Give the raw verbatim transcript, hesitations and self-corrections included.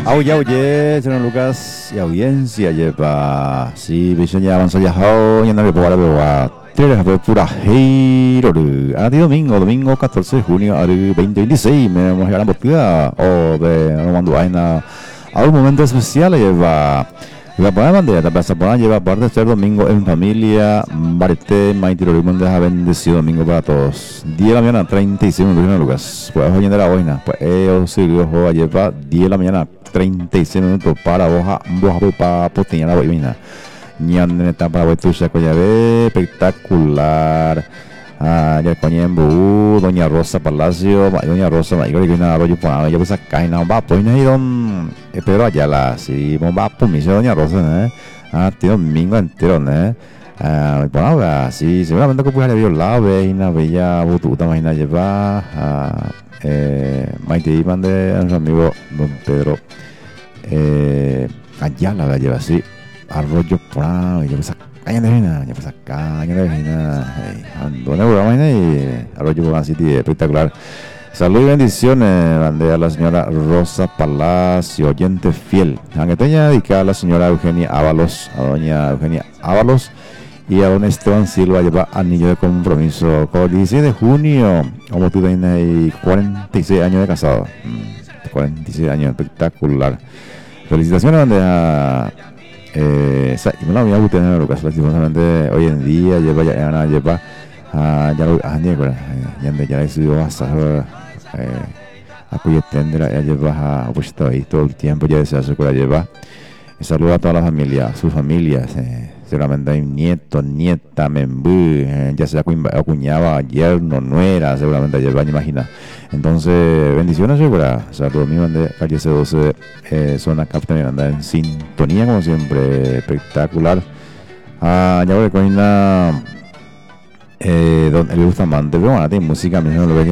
Oye, oye, señor Lucas y audiencia, lleva. Sí, bisoña avanza ya, ya no le puedo hablar. Tres de pura hero. A ti domingo, domingo catorce de junio al veinte veintiséis. Me vamos a la partida. O de Romando Vaina. A un momento especial, lleva. La buena bandera, la plaza buena lleva aparte de ser domingo en familia. Barete, Maitiro Limón deja bendecido domingo para todos. diez de la mañana, treinta y seis minutos, Lucas. Pues oyendo la boina. Pues ellos sí, ojo, lleva diez de la mañana, treinta y seis minutos para boja, boja, para postear la boina. Ñan está para Betucha, Coyabé, espectacular. Ah, ya coñembu, doña Rosa Palacio, doña Rosa, Mayor que una arroyo por ya pues acá y no va, pues no hay don Pedro Ayala, sí, va por mí, doña Rosa, ¿eh? Ah, tío domingo entero, ¿eh? Ah, pues ahora, sí, seguramente que pues le vio la veina, bella, bututa, imagina lleva, ah, eh, Maite Iman de nuestro amigo don Pedro, eh, Ayala la lleva así, arroyo por ahí, ya pues acá de vena, ya pues acá de vena, ando en el programa y arroyo por City espectacular. Salud y bendiciones de a la señora Rosa Palacio, oyente fiel. Angueteña dedicada a la señora Eugenia Ábalos, a doña Eugenia Ábalos y a don Esteban Silva lleva anillo de compromiso con el dieciséis de junio, como tú tienes cuarenta y seis años de casado. cuarenta y seis años, espectacular. Felicitaciones a eh, esa, y me la voy a tener Lucas, lastimosamente hoy en día lleva ya ya lleva a ya lo a negra ya de ya estudió hasta a cuya tendrá ya lleva a pues ahí todo el tiempo ya se hace que lleva. Saluda a toda la familia, sus familias, eh, seguramente hay nietos, nieta, membú, eh, ya sea cuñaba, yerno, nuera, seguramente lleva, imagina. Entonces, bendiciones, segura. Saludos míos de calle C doce, eh, zona Captain, anda en sintonía, como siempre, espectacular. Ah, ya voy con una, eh, don Elio Bustamante, pero bueno, tiene música, mismo lo ve